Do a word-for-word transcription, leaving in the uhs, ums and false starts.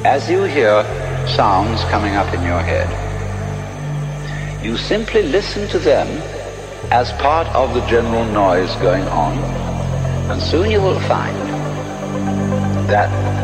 as you hear sounds coming up in your head, you simply listen to them as part of the general noise going on, and soon you will find that